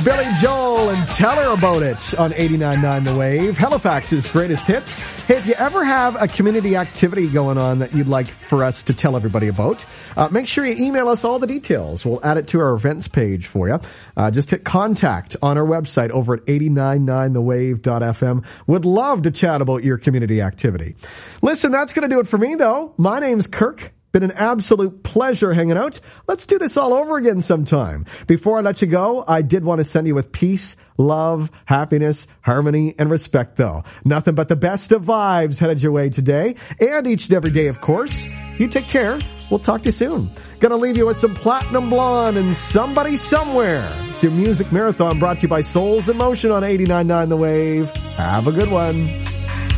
Billy Joel and Tell Her About It on 89.9 The Wave, Halifax's greatest hits. Hey, if you ever have a community activity going on that you'd like for us to tell everybody about, make sure you email us all the details. We'll add it to our events page for you. Just hit contact on our website over at 899thewave.fm. Would love to chat about your community activity. Listen, that's going to do it for me, though. My name's Kirk. Been an absolute pleasure hanging out. Let's do this all over again sometime. Before I let you go, I did want to send you with peace, love, happiness, harmony, and respect, though. Nothing but the best of vibes headed your way today and each and every day, of course. You take care. We'll talk to you soon. Gonna leave you with some Platinum Blonde and Somebody Somewhere. It's your music marathon brought to you by Souls in Motion on 89.9 The Wave. Have a good one.